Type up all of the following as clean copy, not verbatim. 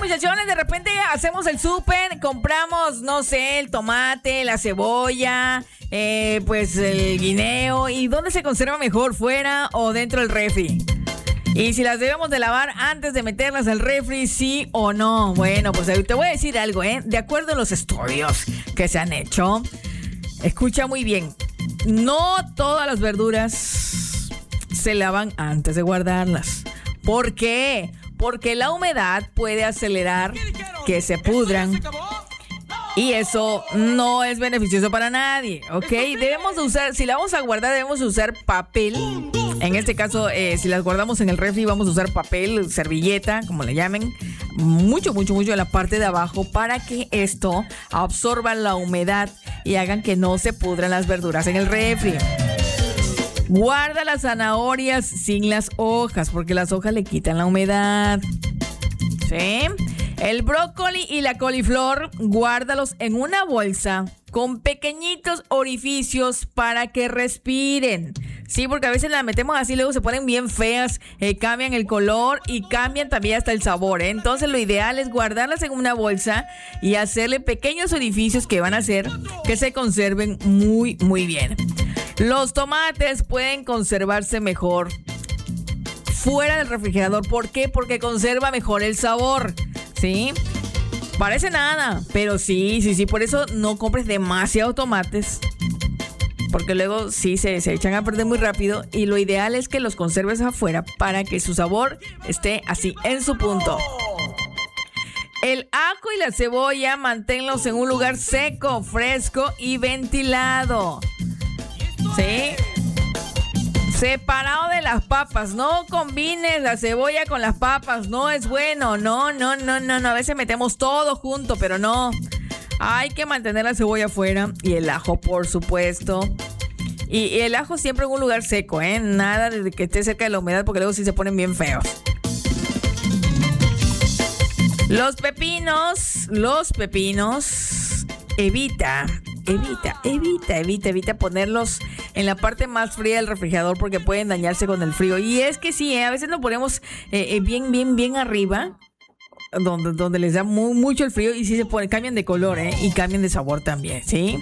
muchachones, de repente hacemos el súper, compramos, no sé, el tomate, la cebolla, pues el guineo. ¿Y dónde se conserva mejor, fuera o dentro del refri? Y si las debemos de lavar antes de meterlas al refri, sí o no. Bueno, pues te voy a decir algo, de acuerdo a los estudios que se han hecho, escucha muy bien, no todas las verduras se lavan antes de guardarlas. ¿Por qué? Porque la humedad puede acelerar que se pudran. Y eso no es beneficioso para nadie, ¿ok? Debemos de usar, si la vamos a guardar, debemos de usar papel. En este caso, si las guardamos en el refri, vamos a usar papel, servilleta, como le llamen. Mucho en la parte de abajo para que esto absorba la humedad y hagan que no se pudran las verduras en el refri. Guarda las zanahorias sin las hojas, porque las hojas le quitan la humedad. ¿Sí? El brócoli y la coliflor, guárdalos en una bolsa con pequeñitos orificios para que respiren. Sí, porque a veces las metemos así, luego se ponen bien feas, cambian el color y cambian también hasta el sabor, Entonces lo ideal es guardarlas en una bolsa y hacerle pequeños orificios que van a hacer que se conserven muy bien. Los tomates pueden conservarse mejor fuera del refrigerador. ¿Por qué? Porque conserva mejor el sabor, ¿sí? Parece nada, pero sí. Por eso no compres demasiados tomates, porque luego sí se echan a perder muy rápido. Y lo ideal es que los conserves afuera para que su sabor esté así en su punto. El ajo y la cebolla, manténlos en un lugar seco, fresco y ventilado. ¿Sí? Separado de las papas. No combines la cebolla con las papas. No es bueno. No. A veces metemos todo junto, pero no. Hay que mantener la cebolla afuera. Y el ajo, por supuesto. Y el ajo siempre en un lugar seco, Nada de que esté cerca de la humedad, porque luego sí se ponen bien feos. Los pepinos. Evita ponerlos en la parte más fría del refrigerador, porque pueden dañarse con el frío. Y es que sí, a veces lo ponemos bien arriba, donde les da mucho el frío, y sí cambian de color, y cambian de sabor también, ¿sí?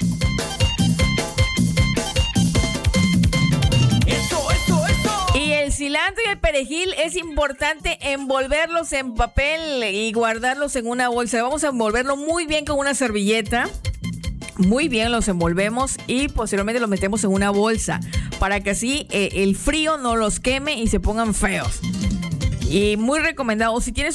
Y el cilantro y el perejil es importante envolverlos en papel y guardarlos en una bolsa. Vamos a envolverlo muy bien con una servilleta. Muy bien, los envolvemos y posteriormente los metemos en una bolsa para que así el frío no los queme y se pongan feos. Y muy recomendado, si tienes